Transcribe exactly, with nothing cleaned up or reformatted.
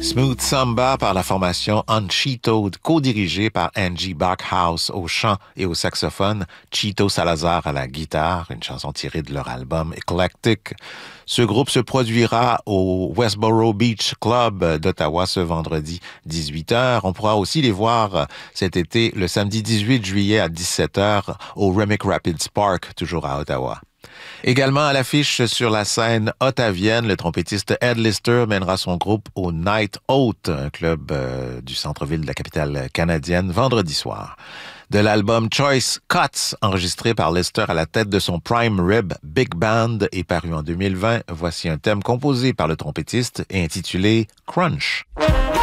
Smooth Samba par la formation Uncheated, co-dirigée par Angie Backhouse au chant et au saxophone, Chito Salazar à la guitare, une chanson tirée de leur album Eclectic. Ce groupe se produira au Westboro Beach Club d'Ottawa ce vendredi dix-huit heures. On pourra aussi les voir cet été le samedi dix-huit juillet à dix-sept heures au Remick Rapids Park, toujours à Ottawa. Également à l'affiche sur la scène ottavienne, le trompettiste Ed Lister mènera son groupe au Night Out, un club euh, du centre-ville de la capitale canadienne, vendredi soir. De l'album Choice Cuts, enregistré par Lister à la tête de son Prime Rib Big Band et paru en deux mille vingt, voici un thème composé par le trompettiste et intitulé Crunch.